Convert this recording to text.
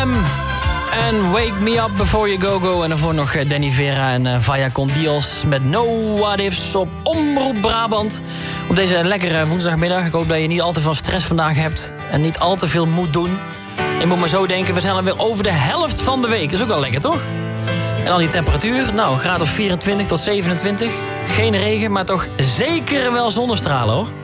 Eminem en Wake Me Up Before You Go Go. En daarvoor nog Danny Vera en Vaya Con Dios met No What Ifs op Omroep Brabant. Op deze lekkere woensdagmiddag. Ik hoop dat je niet al te veel stress vandaag hebt en niet al te veel moet doen. Je moet maar zo denken, we zijn alweer over de helft van de week. Dat is ook wel lekker, toch? En dan die temperatuur, nou, graad of 24 tot 27. Geen regen, maar toch zeker wel zonnestralen, hoor.